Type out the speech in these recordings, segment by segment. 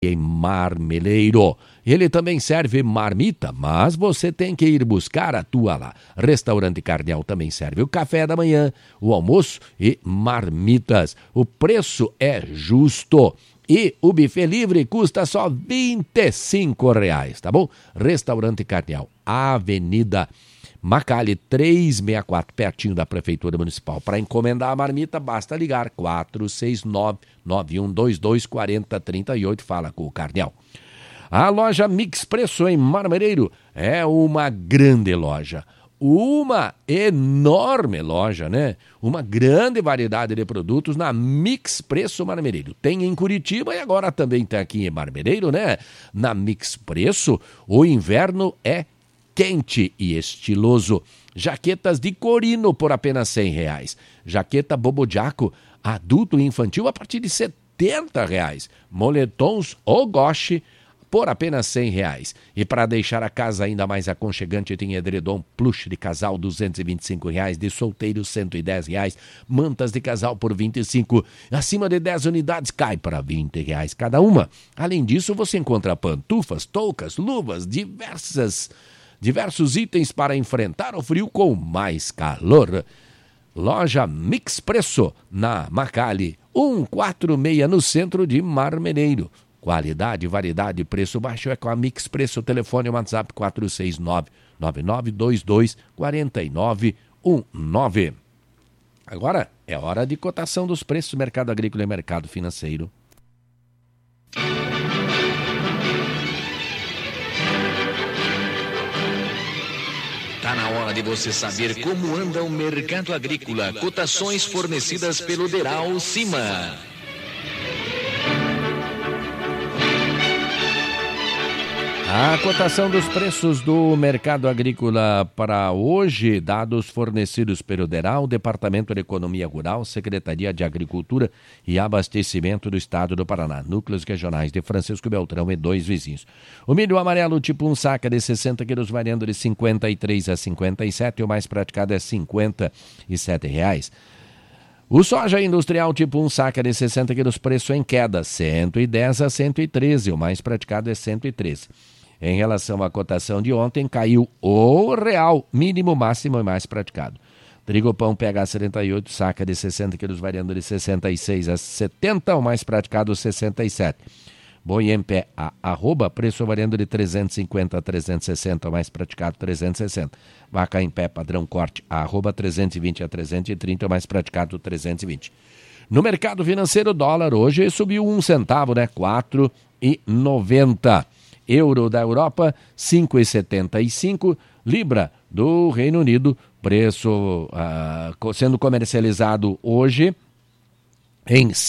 em Marmeleiro. Ele também serve marmita, mas você tem que ir buscar a tua lá. Restaurante Carnel também serve o café da manhã, o almoço e marmitas. O preço é justo. E o buffet livre custa só R$ 25, tá bom? Restaurante Carnel, Avenida Macali 364, pertinho da Prefeitura Municipal. Para encomendar a marmita, basta ligar 469-9122-4038. Fala com o Carnel. A loja Mix Preço em Marmeleiro é uma grande loja. Uma enorme loja, né? Uma grande variedade de produtos na Mix Preço Marmeleiro. Tem em Curitiba e agora também tem aqui em Marmeleiro, né? Na Mix Preço, o inverno é quente e estiloso. Jaquetas de corino por apenas R$100. Jaqueta Bobo Jaco, adulto e infantil, a partir de R$70. Moletons Ogoshi por apenas R$100. E para deixar a casa ainda mais aconchegante, tem edredom plush de casal R$225, de solteiro R$110, mantas de casal por R$25. Acima de 10 unidades cai para R$20 cada uma. Além disso, você encontra pantufas, toucas, luvas, diversos itens para enfrentar o frio com mais calor. Loja Mix Preço, na Macali 146, no centro de Marmeleiro. Qualidade, variedade, preço baixo é com a Mix Preço. Telefone WhatsApp 469-9922-4919. Agora é hora de cotação dos preços, mercado agrícola e mercado financeiro. Tá na hora de você saber como anda o mercado agrícola. Cotações fornecidas pelo Deral Cima. A cotação dos preços do mercado agrícola para hoje, dados fornecidos pelo DERAL, Departamento de Economia Rural, Secretaria de Agricultura e Abastecimento do Estado do Paraná, núcleos regionais de Francisco Beltrão e 2 vizinhos. O milho amarelo tipo 1 saca de 60 quilos variando de 53 a 57, o mais praticado é R$ 57. O soja industrial tipo 1 saca de 60 quilos, preço em queda, 110 a 113, o mais praticado é 113. Em relação à cotação de ontem, caiu o real, mínimo, máximo e mais praticado. Trigo pão PH 78, saca de 60 quilos, variando de 66 a 70, o mais praticado 67. Boi em pé, preço variando de 350 a 360, o mais praticado 360. Vaca em pé, padrão corte, 320 a 330, o mais praticado 320. No mercado financeiro, dólar hoje subiu 1 centavo, né? 4,90. Euro da Europa, 5,75. Libra do Reino Unido, preço sendo comercializado hoje em R$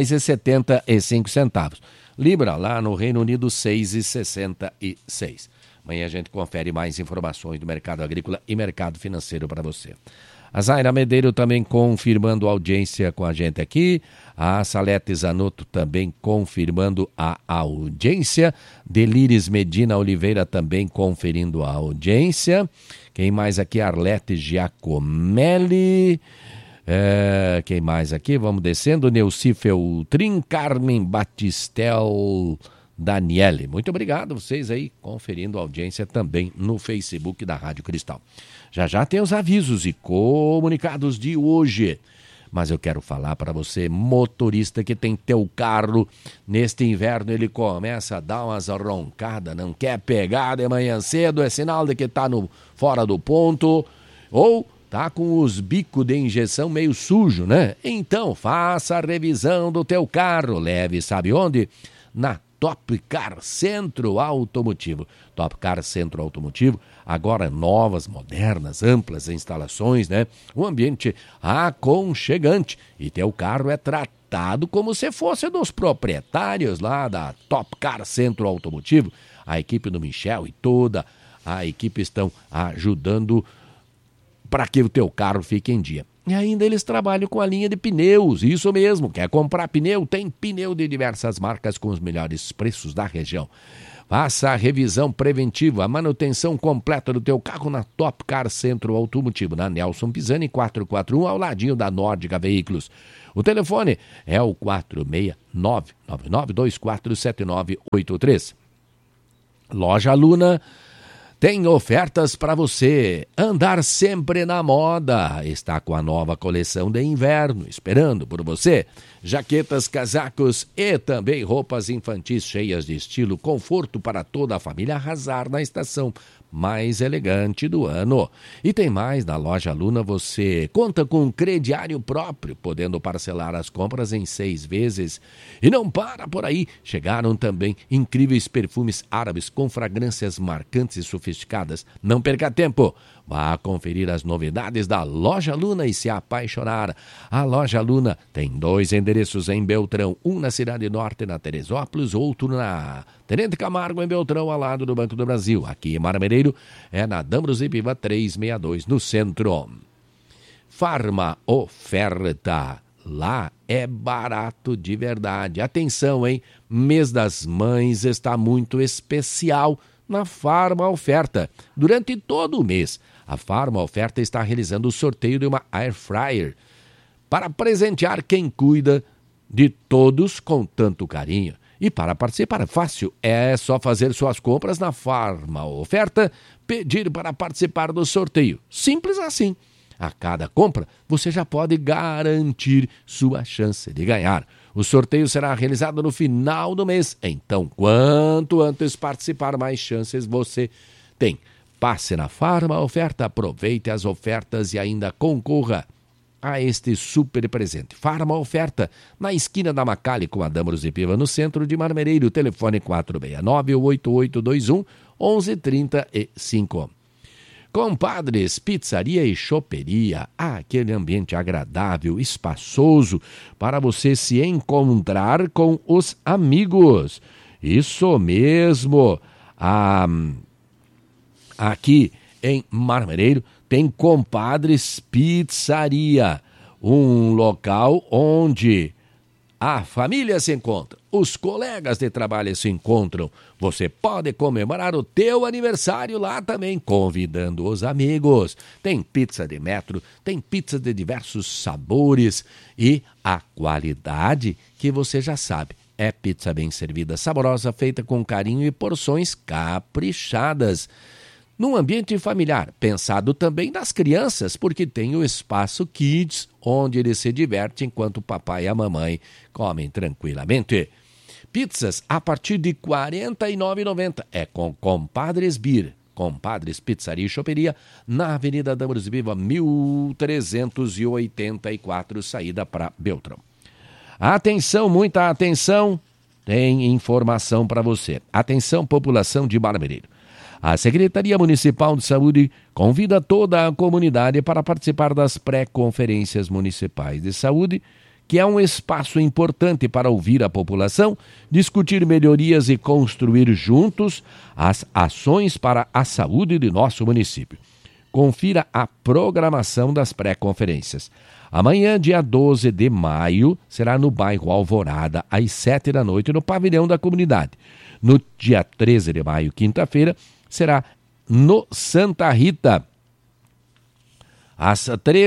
5,75. Libra lá no Reino Unido, 6,66. Amanhã a gente confere mais informações do mercado agrícola e mercado financeiro para você. A Zaira Medeiro também confirmando a audiência com a gente aqui. A Salete Zanotto também confirmando a audiência. Delires Medina Oliveira também conferindo a audiência. Quem mais aqui? Arlete Giacomelli. Quem mais aqui? Vamos descendo. Neuci Feltrin, Carmen Batistel Daniele. Muito obrigado vocês aí conferindo a audiência também no Facebook da Rádio Cristal. Já tem os avisos e comunicados de hoje. Mas eu quero falar para você, motorista que tem teu carro, neste inverno ele começa a dar umas roncadas, não quer pegar de manhã cedo, é sinal de que está fora do ponto, ou tá com os bicos de injeção meio sujo, né? Então faça a revisão do teu carro, leve sabe onde? Na Top Car Centro Automotivo. Top Car Centro Automotivo, agora novas, modernas, amplas instalações, né? Um ambiente aconchegante. E teu carro é tratado como se fosse dos proprietários lá da Top Car Centro Automotivo. A equipe do Michel e toda a equipe estão ajudando para que o teu carro fique em dia. E ainda eles trabalham com a linha de pneus, isso mesmo, quer comprar pneu? Tem pneu de diversas marcas com os melhores preços da região. Faça a revisão preventiva, a manutenção completa do teu carro na Top Car Centro Automotivo, na Nelson Pisani 441, ao ladinho da Nórdica Veículos. O telefone é o 469-99247983. Loja Luna tem ofertas para você andar sempre na moda. Está com a nova coleção de inverno esperando por você. Jaquetas, casacos e também roupas infantis cheias de estilo, conforto para toda a família arrasar na estação mais elegante do ano. E tem mais, na Loja Luna você conta com um crediário próprio, podendo parcelar as compras em 6 vezes. E não para por aí, chegaram também incríveis perfumes árabes com fragrâncias marcantes e sofisticadas. Não perca tempo, vá conferir as novidades da Loja Luna e se apaixonar. A Loja Luna tem 2 endereços em Beltrão, um na Cidade Norte, na Teresópolis, outro na Tenente Camargo, em Beltrão, ao lado do Banco do Brasil. Aqui em Marmereiro é na Dambros e Piva 362, no centro. Farma Oferta. Lá é barato de verdade. Atenção, hein? Mês das Mães está muito especial na Farma Oferta. Durante todo o mês, a Farma Oferta está realizando o sorteio de uma Air Fryer para presentear quem cuida de todos com tanto carinho. E para participar é fácil, é só fazer suas compras na Farma Oferta, pedir para participar do sorteio. Simples assim. A cada compra, você já pode garantir sua chance de ganhar. O sorteio será realizado no final do mês, então quanto antes participar, mais chances você tem. Passe na Farma Oferta, aproveite as ofertas e ainda concorra a este super presente. Farma Oferta, na esquina da Macali com a Dambros e Piva, no centro de Marmereiro. Telefone 469-8821-1135. Compadres, pizzaria e choperia, aquele ambiente agradável, espaçoso, para você se encontrar com os amigos. Isso mesmo. Aqui em Marmereiro tem Compadres Pizzaria, um local onde a família se encontra, os colegas de trabalho se encontram. Você pode comemorar o teu aniversário lá também, convidando os amigos. Tem pizza de metro, tem pizza de diversos sabores e a qualidade que você já sabe. É pizza bem servida, saborosa, feita com carinho e porções caprichadas. Num ambiente familiar, pensado também nas crianças, porque tem o espaço Kids, onde eles se divertem enquanto o papai e a mamãe comem tranquilamente. Pizzas a partir de R$ 49,90. É com Compadres Beer, Compadres Pizzaria e Choperia, na Avenida Dambros e Piva, 1384, saída para Beltrão. Atenção, muita atenção, tem informação para você. Atenção, população de Marmereiro. A Secretaria Municipal de Saúde convida toda a comunidade para participar das pré-conferências municipais de saúde, que é um espaço importante para ouvir a população, discutir melhorias e construir juntos as ações para a saúde de nosso município. Confira a programação das pré-conferências. Amanhã, dia 12 de maio, será no bairro Alvorada, às 7 da noite, no pavilhão da comunidade. No dia 13 de maio, quinta-feira, será no Santa Rita, às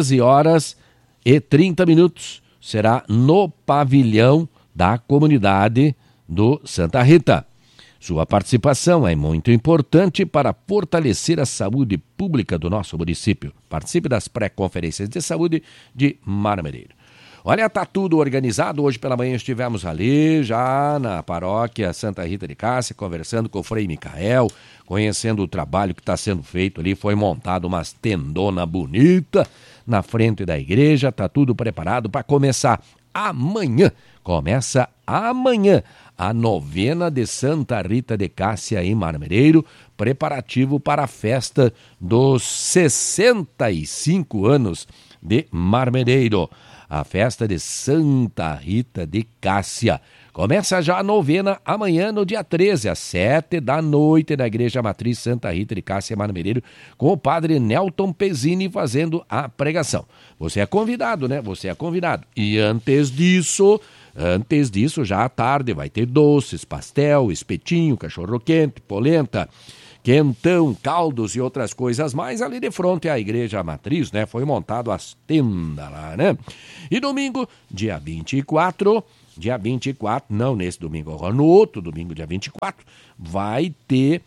13h30, será no pavilhão da comunidade do Santa Rita. Sua participação é muito importante para fortalecer a saúde pública do nosso município. Participe das pré-conferências de saúde de Marmereiro. Olha, está tudo organizado. Hoje pela manhã estivemos ali, já na paróquia Santa Rita de Cássia, conversando com o Frei Micael, conhecendo o trabalho que está sendo feito ali. Foi montado umas tendona bonita na frente da igreja. Está tudo preparado para começar amanhã. Começa amanhã a novena de Santa Rita de Cássia em Marmereiro, preparativo para a festa dos 65 anos de Marmereiro. A festa de Santa Rita de Cássia. Começa já a novena amanhã, no dia 13, às 7 da noite, na Igreja Matriz Santa Rita de Cássia Marmeiro, com o padre Nelton Pezzini fazendo a pregação. Você é convidado, né? Você é convidado. E antes disso, já à tarde, vai ter doces, pastel, espetinho, cachorro-quente, polenta, quentão, caldos e outras coisas mais ali de frente à Igreja Matriz, né? Foi montado as tendas lá, né? E domingo, dia 24, não nesse domingo, agora no outro domingo, dia 24, vai ter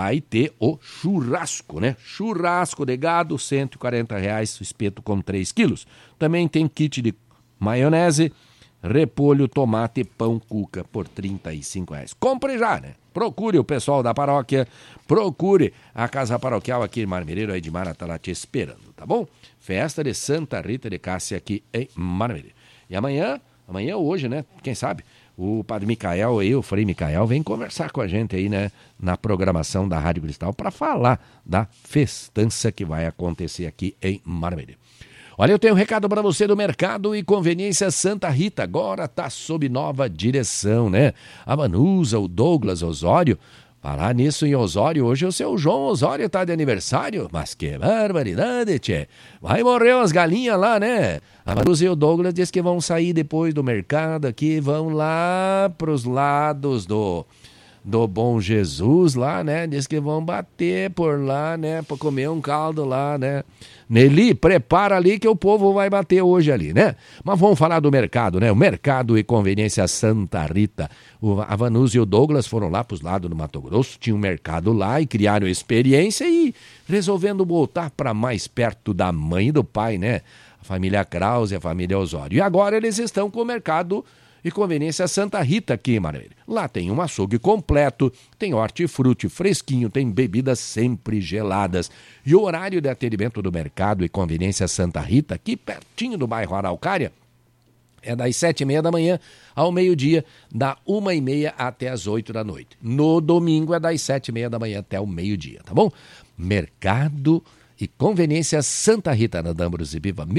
o churrasco, né? Churrasco de gado, R$140, o espeto com 3 quilos. Também tem kit de maionese, repolho, tomate, pão, cuca por R$35. Compre já, né? Procure o pessoal da paróquia, procure a casa paroquial aqui em Marmeiro, a Edmara está lá te esperando, tá bom? Festa de Santa Rita de Cássia aqui em Marmeiro. E amanhã hoje, né? Quem sabe? O padre Micael aí, o Frei Micael, vem conversar com a gente aí, né? Na programação da Rádio Cristal para falar da festança que vai acontecer aqui em Marmeiro. Olha, eu tenho um recado para você do Mercado e Conveniência Santa Rita. Agora está sob nova direção, né? A Vanusa, o Douglas Osório. Falar nisso em Osório, hoje o seu João Osório está de aniversário. Mas que barbaridade, tchê. Vai morrer umas galinhas lá, né? A Vanusa e o Douglas diz que vão sair depois do mercado aqui, vão lá para os lados do Bom Jesus lá, né? Diz que vão bater por lá, né? Para comer um caldo lá, né? Nelly, prepara ali que o povo vai bater hoje ali, né? Mas vamos falar do mercado, né? O Mercado e Conveniência Santa Rita. A Vanusa e o Douglas foram lá para os lados do Mato Grosso, tinha um mercado lá e criaram experiência e resolvendo voltar para mais perto da mãe e do pai, né? A família Krause e a família Osório. E agora eles estão com o Mercado e Conveniência Santa Rita aqui em Marmeiro. Lá tem um açougue completo, tem hortifruti fresquinho, tem bebidas sempre geladas. E o horário de atendimento do Mercado e Conveniência Santa Rita, aqui pertinho do bairro Araucária, é das 7h30 da manhã ao meio-dia, da 1h30 até as 8 da noite. No domingo é das 7h30 da manhã até o meio-dia, tá bom? Mercado e Conveniência Santa Rita, na Dâmburos e Biva,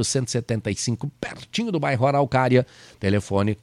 1475, pertinho do bairro Araucária. Telefone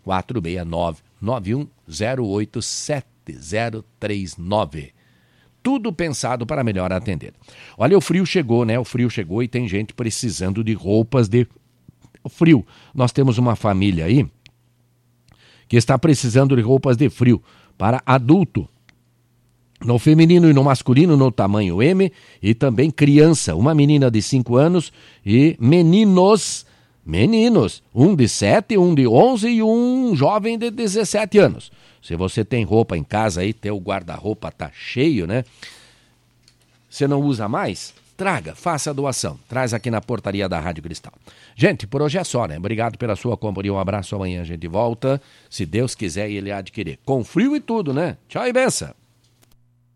469-9108-7039. Tudo pensado para melhor atender. Olha, o frio chegou, né? O frio chegou e tem gente precisando de roupas de frio. Nós temos uma família aí que está precisando de roupas de frio para adulto. No feminino e no masculino, no tamanho M, e também criança, uma menina de 5 anos e meninos, um de 7, um de 11 e um jovem de 17 anos. Se você tem roupa em casa aí, teu guarda-roupa tá cheio, né? Você não usa mais? Traga, faça a doação. Traz aqui na portaria da Rádio Cristal. Gente, por hoje é só, né? Obrigado pela sua companhia, um abraço, amanhã a gente volta. Se Deus quiser e Ele há de querer. Com frio e tudo, né? Tchau e benção.